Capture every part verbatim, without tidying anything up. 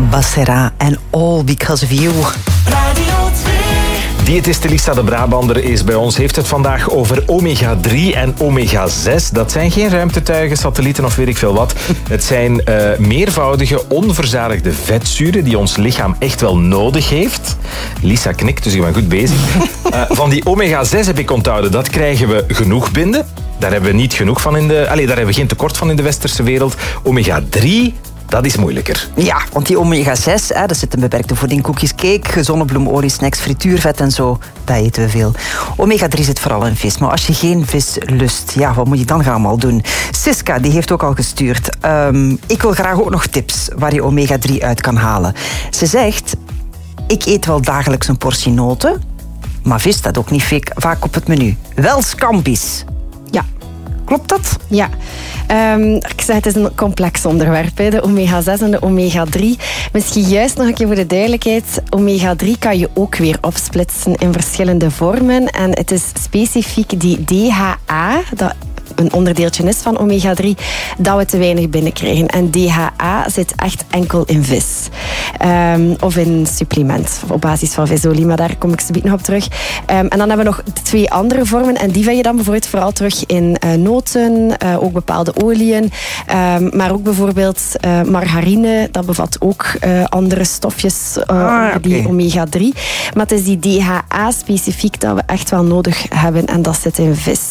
Basera en All Because of You. Radio twee. Diëtiste Lisa de Brabander is bij ons. Heeft het vandaag over omega drie en omega zes. Dat zijn geen ruimtetuigen, satellieten of weet ik veel wat. Het zijn uh, meervoudige, onverzadigde vetzuren die ons lichaam echt wel nodig heeft. Lisa knikt, dus ik ben goed bezig. Uh, van die omega zes heb ik onthouden, dat krijgen we genoeg binnen. Daar hebben we niet genoeg van in de... Allee, daar hebben we geen tekort van in de westerse wereld. omega drie... Dat is moeilijker. Ja, want die omega zes, hè, dat zit in beperkte voeding, koekjes, cake, zonnebloemolie, snacks, frituurvet en zo. Dat eten we veel. omega drie zit vooral in vis. Maar als je geen vis lust, ja, wat moet je dan gaan allemaal doen? Siska, die heeft ook al gestuurd. Um, ik wil graag ook nog tips waar je omega drie uit kan halen. Ze zegt, ik eet wel dagelijks een portie noten, maar vis staat ook niet vaak op het menu. Wel scampi's. Ja. Klopt dat? Ja. Um, ik zeg, het is een complex onderwerp, hè, de omega zes en de omega drie. Misschien juist nog een keer voor de duidelijkheid. omega drie kan je ook weer opsplitsen in verschillende vormen. En het is specifiek die D H A, dat een onderdeeltje is van omega drie, dat we te weinig binnenkrijgen. En D H A zit echt enkel in vis. Um, of in supplement, op basis van visolie. Maar daar kom ik zo nog op terug. Um, en dan hebben we nog twee andere vormen. En die vind je dan bijvoorbeeld vooral terug in uh, noten, uh, ook bepaalde oliën. Um, maar ook bijvoorbeeld uh, margarine. Dat bevat ook uh, andere stofjes, uh, ah, okay. die omega drie. Maar het is die D H A specifiek dat we echt wel nodig hebben. En dat zit in vis.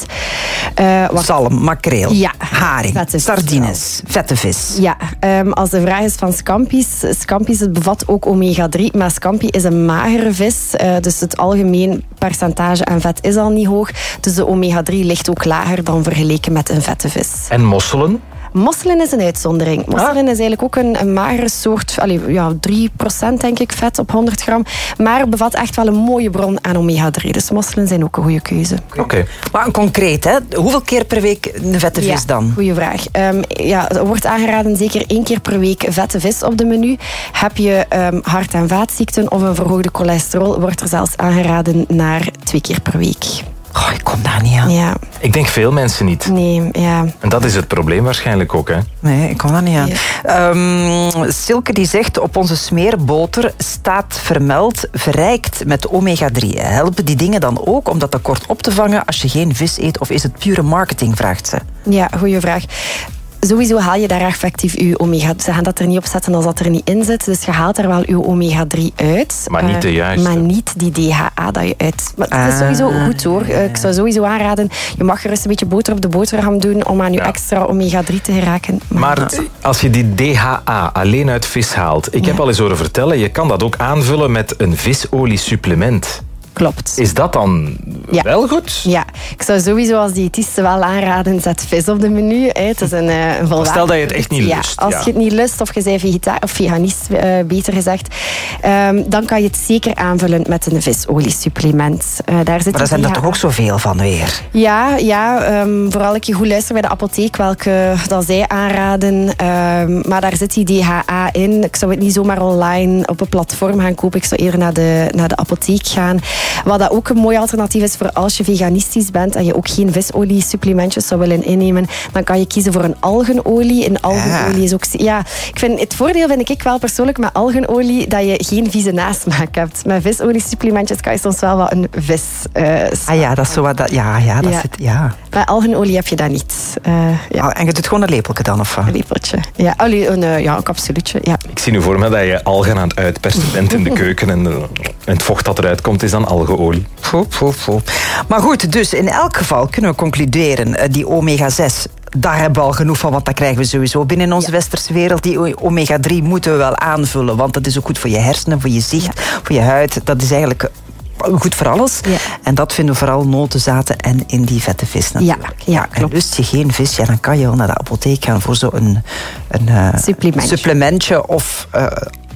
Uh, wat Zalm, makreel, ja, haring, sardines, vette vis. Ja, um, als de vraag is van scampi's. Scampi's, het bevat ook omega drie, maar scampi is een magere vis. Uh, dus het algemeen percentage aan vet is al niet hoog. Dus de omega drie ligt ook lager dan vergeleken met een vette vis. En mosselen? Mosselen is een uitzondering. Mosselen ah. is eigenlijk ook een, een magere soort, allee, ja, drie procent denk ik vet op honderd gram. Maar bevat echt wel een mooie bron aan omega drie. Dus mosselen zijn ook een goede keuze. Oké. Okay. Maar concreet, hè? Hoeveel keer per week een vette vis ja, dan? Goeie vraag. Um, ja, er wordt aangeraden zeker één keer per week vette vis op de menu. Heb je um, hart- en vaatziekten of een verhoogde cholesterol, wordt er zelfs aangeraden naar twee keer per week. Oh, ik kom daar niet aan. Ja. Ik denk veel mensen niet. Nee, ja. En dat is het probleem waarschijnlijk ook, hè? Nee, ik kom daar niet aan. Ja. Um, Silke die zegt, op onze smeerboter staat vermeld verrijkt met omega drie. Helpen die dingen dan ook om dat tekort op te vangen als je geen vis eet? Of is het pure marketing, vraagt ze. Ja, goeie vraag. Sowieso haal je daar effectief je omega... Ze gaan dat er niet op zetten als dat er niet in zit. Dus je haalt er wel je omega drie uit. Maar niet de juiste. Uh, maar niet die D H A dat je uit... Maar het is sowieso ah, goed hoor. Uh, ik zou sowieso aanraden, je mag gerust een beetje boter op de boterham doen om aan je ja. extra omega drie te geraken. Maar, maar als je die D H A alleen uit vis haalt... Ik ja. heb al eens horen vertellen, je kan dat ook aanvullen met een visoliesupplement. Klopt. Is dat dan ja. wel goed? Ja, ik zou sowieso als diëtiste wel aanraden, zet vis op de menu. Hè. Het is een, een volwaardig... Stel dat je het echt niet ja, lust. Als ja. je het niet lust, of je bent vegeta- of veganist, uh, beter gezegd, um, dan kan je het zeker aanvullen met een visoliesupplement. Uh, daar zit maar daar zijn er toch ook zoveel van weer? Ja, ja um, vooral ik je goed luisteren bij de apotheek welke dat zij aanraden. Um, maar daar zit die D H A in. Ik zou het niet zomaar online op een platform gaan kopen. Ik zou eerder naar de, naar de apotheek gaan. Wat dat ook een mooi alternatief is voor als je veganistisch bent en je ook geen visolie-supplementjes zou willen innemen, dan kan je kiezen voor een algenolie. Een algenolie ja. is ook... Ja, ik vind, het voordeel vind ik wel persoonlijk met algenolie dat je geen vieze nasmaak hebt. Met visolie-supplementjes kan je soms wel wat een vis uh, Ah ja, dat is zo wat... Dat, ja, ja, dat ja. Zit, ja. Bij algenolie heb je dat niet. Uh, ja. Oh, en je doet gewoon een lepeltje dan, of wat? Een lepeltje. Ja, olie, een, uh, ja, een capsuletje, ja. Ik zie nu voor me dat je algen aan het uitpersen bent in de keuken en, de, en het vocht dat eruit komt is dan algeolie. Foep, foep, foep. Maar goed, dus in elk geval kunnen we concluderen, die omega zes, daar hebben we al genoeg van, want dat krijgen we sowieso binnen in onze ja. westerse wereld. Die omega drie moeten we wel aanvullen, want dat is ook goed voor je hersenen, voor je zicht, ja. voor je huid. Dat is eigenlijk goed voor alles. Ja. En dat vinden we vooral notenzaten en in die vette vis natuurlijk. Ja, ja, en lust je geen vis, ja, dan kan je wel naar de apotheek gaan voor zo'n een, een, uh, supplementje. supplementje of uh,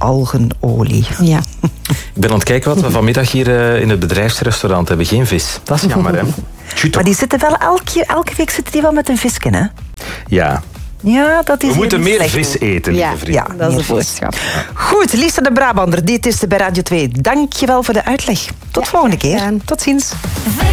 algenolie. Ja. Ik ben aan het kijken wat we vanmiddag hier uh, in het bedrijfsrestaurant hebben. Geen vis. Dat is jammer, hè? Maar die zitten wel elke, elke week zitten die wel met een visje, hè? Ja. Ja, dat is we moeten meer slecht. vis eten, lieve ja, vrienden. Ja, dat is de boodschap. Ja. Goed, Lisa de Brabander, diëtiste bij Radio twee. Dank je wel voor de uitleg. Tot ja, volgende keer. Ja. Tot ziens.